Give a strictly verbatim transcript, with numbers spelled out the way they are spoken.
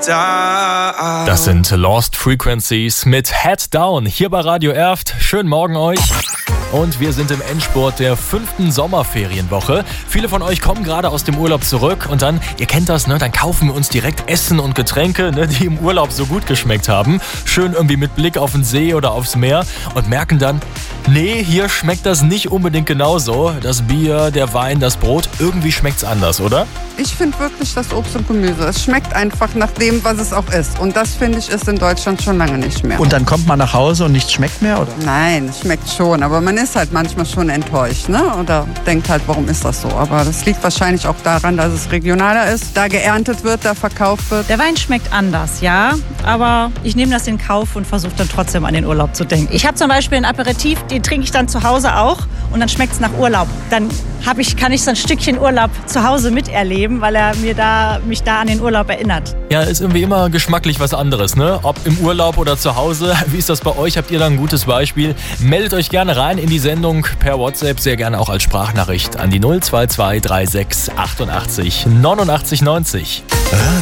da. Das sind Lost Frequencies mit Head Down hier bei Radio Erft. Schönen Morgen euch. Und wir sind im Endspurt der fünften Sommerferienwoche. Viele von euch kommen gerade aus dem Urlaub zurück und dann, ihr kennt das, ne, dann kaufen wir uns direkt Essen und Getränke, ne, die im Urlaub so gut geschmeckt haben. Schön irgendwie mit Blick auf den See oder aufs Meer und merken dann, nee, hier schmeckt das nicht unbedingt genauso. Das Bier, der Wein, das Brot, irgendwie schmeckt's anders, oder? Ich finde wirklich das Obst und Gemüse. Es schmeckt einfach nach dem, was es auch ist. Und das, finde ich, ist in Deutschland schon lange nicht mehr. Und dann kommt man nach Hause und nichts schmeckt mehr, oder? Nein, es schmeckt schon. Aber man ist halt manchmal schon enttäuscht, ne? Oder denkt halt, warum ist das so? Aber das liegt wahrscheinlich auch daran, dass es regionaler ist. Da geerntet wird, da verkauft wird. Der Wein schmeckt anders, ja. Aber ich nehme das in Kauf und versuche dann trotzdem an den Urlaub zu denken. Ich habe zum Beispiel ein Aperitif, den trinke ich dann zu Hause auch. Und dann schmeckt es nach Urlaub. Dann hab ich, kann ich so ein Stückchen Urlaub zu Hause miterleben, weil er mir da, mich da an den Urlaub erinnert. Ja, ist irgendwie immer geschmacklich was anderes, ne? Ob im Urlaub oder zu Hause. Wie ist das bei euch? Habt ihr da ein gutes Beispiel? Meldet euch gerne rein in die Sendung per WhatsApp, sehr gerne auch als Sprachnachricht an die null zwei zwei drei sechs achtundachtzig neunundachtzig neunzig.